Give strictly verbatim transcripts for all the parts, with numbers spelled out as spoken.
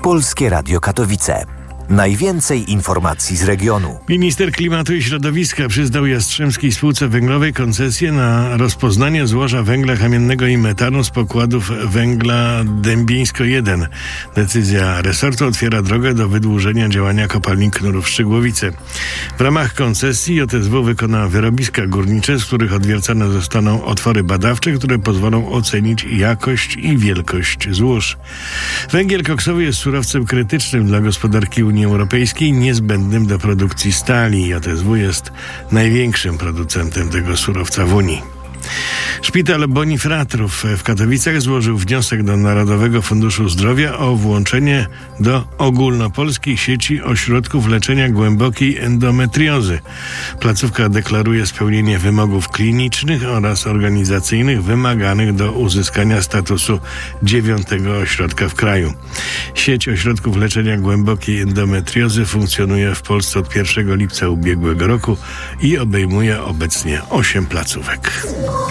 Polskie Radio Katowice. Najwięcej informacji z regionu. Minister Klimatu i Środowiska przyznał Jastrzębskiej Spółce Węglowej koncesję na rozpoznanie złoża węgla kamiennego i metanu z pokładów węgla Dębińsko jeden. Decyzja resortu otwiera drogę do wydłużenia działania kopalni Knurów-Szczygłowice. W ramach koncesji J S W wykona wyrobiska górnicze, z których odwiercane zostaną otwory badawcze, które pozwolą ocenić jakość i wielkość złóż. Węgiel koksowy jest surowcem krytycznym dla gospodarki Unii Unii Europejskiej, niezbędnym do produkcji stali. J S W jest największym producentem tego surowca w Unii. Szpital Bonifratrów w Katowicach złożył wniosek do Narodowego Funduszu Zdrowia o włączenie do ogólnopolskiej sieci ośrodków leczenia głębokiej endometriozy. Placówka deklaruje spełnienie wymogów klinicznych oraz organizacyjnych wymaganych do uzyskania statusu dziewiątego ośrodka w kraju. Sieć ośrodków leczenia głębokiej endometriozy funkcjonuje w Polsce od pierwszego lipca ubiegłego roku i obejmuje obecnie osiem placówek.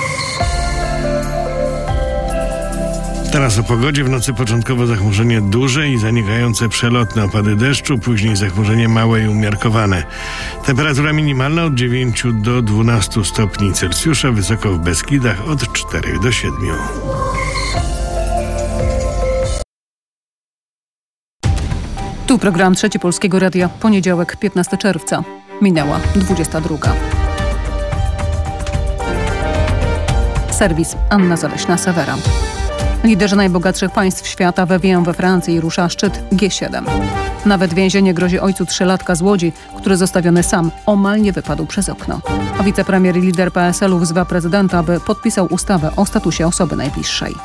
Teraz o pogodzie. W nocy początkowo zachmurzenie duże i zanikające przelotne opady deszczu, później zachmurzenie małe i umiarkowane. Temperatura minimalna od dziewięciu do dwunastu stopni Celsjusza, wysoko w Beskidach od czterech do siedmiu. Tu program Trzeci Polskiego Radia. Poniedziałek, piętnastego czerwca. Minęła dwudziesta druga. Serwis Anna Zaleśna-Sewera. Liderzy najbogatszych państw świata wywijają we Francji i rusza szczyt G siedem. Nawet więzienie grozi ojcu trzylatka z Łodzi, który zostawiony sam omal nie wypadł przez okno. A wicepremier i lider P S L u wzywa prezydenta, aby podpisał ustawę o statusie osoby najbliższej.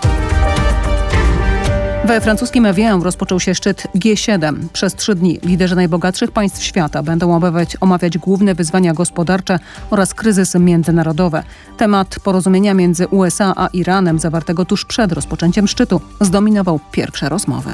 We francuskim Evian rozpoczął się szczyt G siedem. Przez trzy dni liderzy najbogatszych państw świata będą omawiać, omawiać główne wyzwania gospodarcze oraz kryzysy międzynarodowe. Temat porozumienia między U S A a Iranem zawartego tuż przed rozpoczęciem szczytu zdominował pierwsze rozmowy.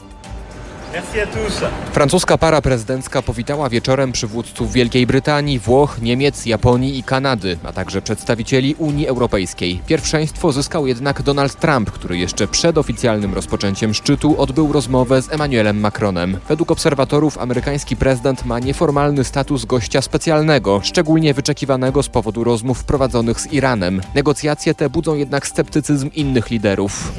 Francuska para prezydencka powitała wieczorem przywódców Wielkiej Brytanii, Włoch, Niemiec, Japonii i Kanady, a także przedstawicieli Unii Europejskiej. Pierwszeństwo zyskał jednak Donald Trump, który jeszcze przed oficjalnym rozpoczęciem szczytu odbył rozmowę z Emmanuelem Macronem. Według obserwatorów amerykański prezydent ma nieformalny status gościa specjalnego, szczególnie wyczekiwanego z powodu rozmów prowadzonych z Iranem. Negocjacje te budzą jednak sceptycyzm innych liderów.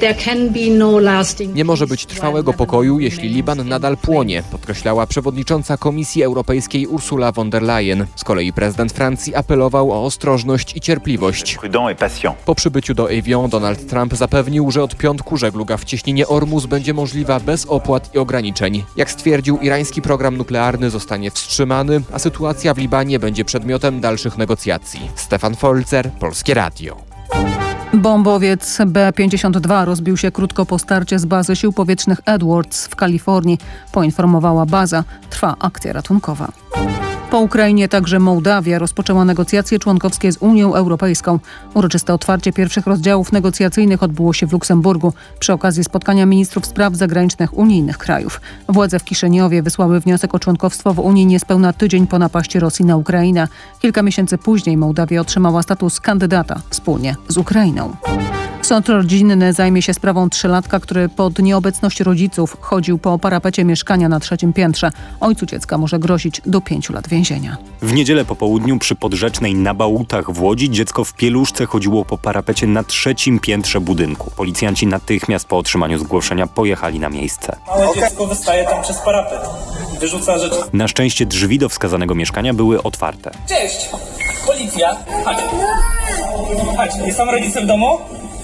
Nie może być trwałego pokoju, jeśli Liban nadal płonie, podkreślała przewodnicząca Komisji Europejskiej Ursula von der Leyen. Z kolei prezydent Francji apelował o ostrożność i cierpliwość. Po przybyciu do Evian Donald Trump zapewnił, że od piątku żegluga w cieśninie Ormus będzie możliwa bez opłat i ograniczeń. Jak stwierdził, irański program nuklearny zostanie wstrzymany, a sytuacja w Libanie będzie przedmiotem dalszych negocjacji. Stefan Folzer, Polskie Radio. Bombowiec B pięćdziesiąt dwa rozbił się krótko po starcie z bazy sił powietrznych Edwards w Kalifornii, poinformowała baza. Trwa akcja ratunkowa. Po Ukrainie także Mołdawia rozpoczęła negocjacje członkowskie z Unią Europejską. Uroczyste otwarcie pierwszych rozdziałów negocjacyjnych odbyło się w Luksemburgu przy okazji spotkania ministrów spraw zagranicznych unijnych krajów. Władze w Kiszyniowie wysłały wniosek o członkowstwo w Unii niespełna tydzień po napaści Rosji na Ukrainę. Kilka miesięcy później Mołdawia otrzymała status kandydata wspólnie z Ukrainą. Sąd rodzinny zajmie się sprawą trzylatka, który pod nieobecność rodziców chodził po parapecie mieszkania na trzecim piętrze. Ojcu dziecka może grozić do pięciu lat więzienia. W niedzielę po południu przy Podrzecznej na Bałutach w Łodzi dziecko w pieluszce chodziło po parapecie na trzecim piętrze budynku. Policjanci natychmiast po otrzymaniu zgłoszenia pojechali na miejsce. Małe dziecko wystaje tam przez parapet. Wyrzuca rzeczy. Na szczęście drzwi do wskazanego mieszkania były otwarte. Cześć! Policja! Chodź! Chodź, jest tam rodzice w domu?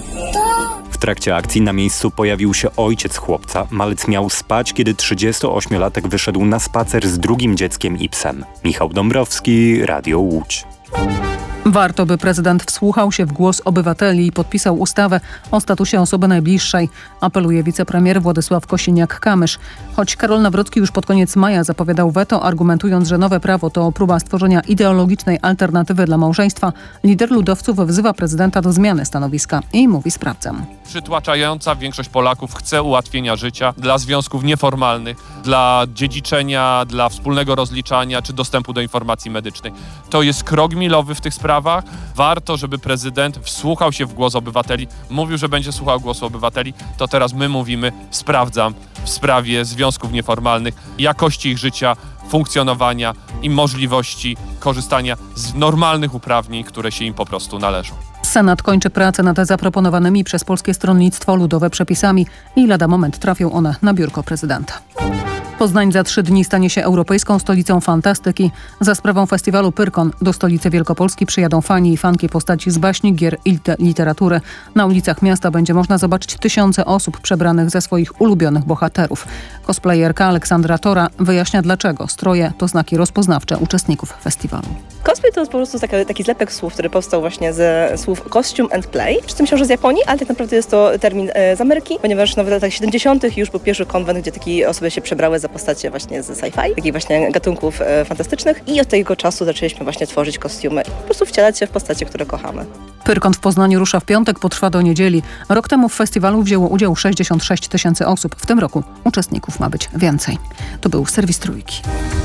W trakcie akcji na miejscu pojawił się ojciec chłopca. Malec miał spać, kiedy trzydziestoośmiolatek wyszedł na spacer z drugim dzieckiem i psem. Michał Dąbrowski, Radio Łódź. Warto, by prezydent wsłuchał się w głos obywateli i podpisał ustawę o statusie osoby najbliższej, apeluje wicepremier Władysław Kosiniak-Kamysz. Choć Karol Nawrocki już pod koniec maja zapowiadał weto, argumentując, że nowe prawo to próba stworzenia ideologicznej alternatywy dla małżeństwa, lider ludowców wzywa prezydenta do zmiany stanowiska i mówi: sprawdzam. Przytłaczająca większość Polaków chce ułatwienia życia dla związków nieformalnych, dla dziedziczenia, dla wspólnego rozliczania czy dostępu do informacji medycznej. To jest krok milowy w tych sprawach. sprawach. Warto, żeby prezydent wsłuchał się w głos obywateli. Mówił, że będzie słuchał głosu obywateli. To teraz my mówimy, sprawdzam w sprawie związków nieformalnych, jakości ich życia, funkcjonowania i możliwości korzystania z normalnych uprawnień, które się im po prostu należą. Senat kończy pracę nad zaproponowanymi przez Polskie Stronnictwo Ludowe przepisami i lada moment trafią one na biurko prezydenta. Poznań za trzy dni stanie się europejską stolicą fantastyki. Za sprawą festiwalu Pyrkon do stolicy Wielkopolski przyjadą fani i fanki postaci z baśni, gier i literatury. Na ulicach miasta będzie można zobaczyć tysiące osób przebranych ze swoich ulubionych bohaterów. Cosplayerka Aleksandra Tora wyjaśnia, dlaczego stroje to znaki rozpoznawcze uczestników festiwalu. Cosplay to po prostu taki, taki zlepek słów, który powstał właśnie ze słów costume and play. Wszyscy myślą, że z Japonii, ale tak naprawdę jest to termin e, z Ameryki, ponieważ no, w latach siedemdziesiątych już był pierwszy konwent, gdzie takie osoby się przebrały za postacie właśnie z sci-fi, takich właśnie gatunków e, fantastycznych i od tego czasu zaczęliśmy właśnie tworzyć kostiumy i po prostu wcielać się w postacie, które kochamy. Pyrkon w Poznaniu rusza w piątek, potrwa do niedzieli. Rok temu w festiwalu wzięło udział sześćdziesiąt sześć tysięcy osób. W tym roku uczestników ma być więcej. To był serwis Trójki.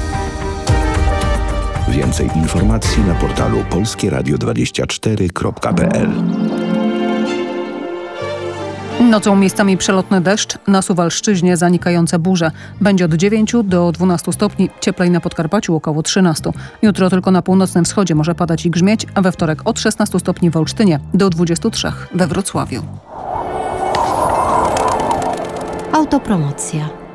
Więcej informacji na portalu polskie radio dwadzieścia cztery kropka p l. Nocą miejscami przelotny deszcz, na Suwalszczyźnie zanikające burze. Będzie od dziewięciu do dwunastu stopni, cieplej na Podkarpaciu około trzynastu. Jutro tylko na północnym wschodzie może padać i grzmieć, a we wtorek od szesnastu stopni w Olsztynie do dwudziestu trzech we Wrocławiu. Autopromocja.